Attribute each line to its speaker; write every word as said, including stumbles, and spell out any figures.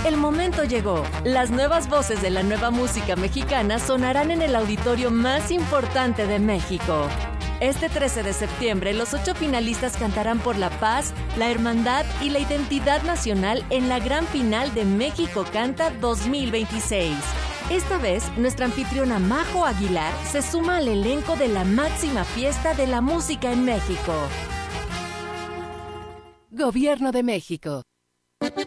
Speaker 1: El momento llegó. Las nuevas voces de la nueva música mexicana sonarán en el auditorio más importante de México. Este trece de septiembre, los ocho finalistas cantarán por la paz, la hermandad y la identidad nacional en la gran final de México Canta dos mil veintiséis. Esta vez, nuestra anfitriona Majo Aguilar se suma al elenco de la máxima fiesta de la música en México. Gobierno de México.